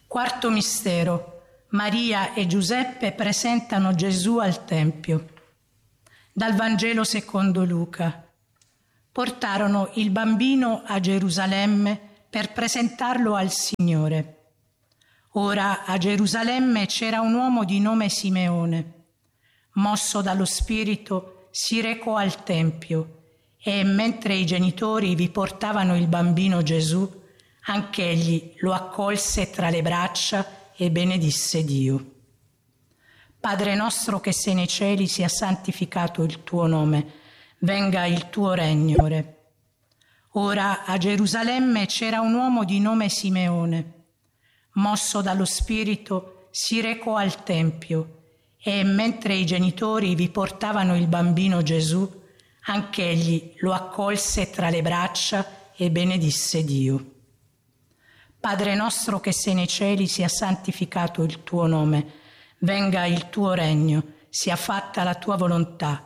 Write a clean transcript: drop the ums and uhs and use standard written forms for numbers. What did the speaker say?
Quarto mistero. Maria e Giuseppe presentano Gesù al Tempio. Dal Vangelo secondo Luca. Portarono il bambino a Gerusalemme per presentarlo al Signore. Ora a Gerusalemme c'era un uomo di nome Simeone. Mosso dallo Spirito si recò al Tempio e mentre i genitori vi portavano il bambino Gesù, anch'egli lo accolse tra le braccia e benedisse Dio. Padre nostro che sei nei cieli, sia santificato il tuo nome, venga il tuo regno. Ora a Gerusalemme c'era un uomo di nome Simeone. Mosso dallo Spirito si recò al Tempio e mentre i genitori vi portavano il bambino Gesù, anch'egli lo accolse tra le braccia e benedisse Dio. Padre nostro che sei nei cieli, sia santificato il tuo nome, venga il tuo regno, sia fatta la tua volontà,